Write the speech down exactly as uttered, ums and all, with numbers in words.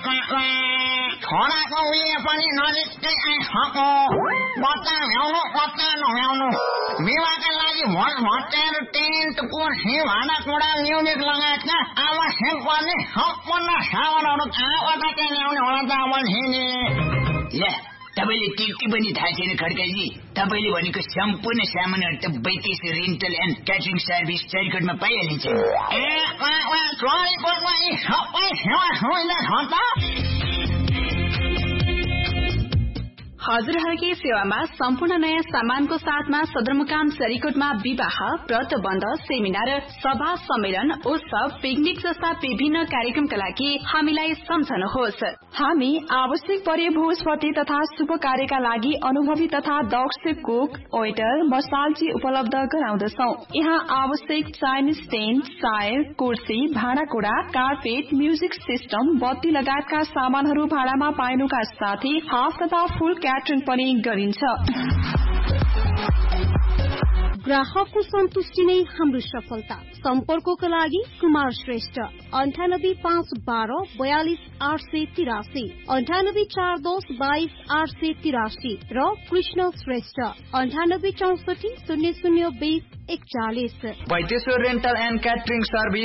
छोराको उयो पनि नजिकै आइसक्यो बच्चा भ्याउनु बच्चा नभ्याउनु विवाहका लागि भोट भट्टेर टेन्ट कुर्सी भाँडाकुँडा म्युजिक लगायतका आवश्यक पर्ने सम्पूर्ण सामानहरू कहाँबाट चाहिँ ल्याउने होला त अमलसिंहले? ल तपाईले टिप्टी पनि थाहा छैन खड्काजी? तपाईले भनेको सम्पूर्ण सामानहरू त बैतेस रेन्टल एन्ड क्याटरिङ सर्भिस चौरीकोटमा पाइहालिन्छ। ए चौरीकोटमा यी सबै सेवा सुविधा छ त? हजुरहरूकै सेवामा सम्पूर्ण नयाँ सामानको साथमा सदरमुकाम चौरीकोटमा विवाह, व्रतबन्ध, सेमिनार, सभा, सम्मेलन, उत्सव, पिकनिक जस्ता विभिन्न कार्यक्रमका लागि हामीलाई सम्झनुहोस्। हामी आवश्यक परे भोजपट्टि तथा शुभ कार्यका लागि अनुभवी तथा दक्ष कुक, वेटर, मसालजी उपलब्ध गराउँदछौं। यहाँ आवश्यक चाइनिज टेन्ट, चायर, कुर्सी, भाँडाकुँडा, कार्पेट, म्युजिक सिस्टम, बत्ती लगायतका सामानहरू भाडामा पाइनुका साथै हाफ तथा फुल क्याटरिङ पनि गरिन्छ। ग्राहकको सन्तुष्टि नै हाम्रो सफलता। सम्पर्कको लागि कुमार श्रेष्ठ अन्ठानब्बे पाँच बाह्र बयालिस आठ सय तिरासी, अन्ठानब्बे चार दस बाइस आठ सय तिरासी र कृष्ण श्रेष्ठ अन्ठानब्बे चौसठी शून्य शून्य बीस एकचालिस। Baiteshwar rental and catering service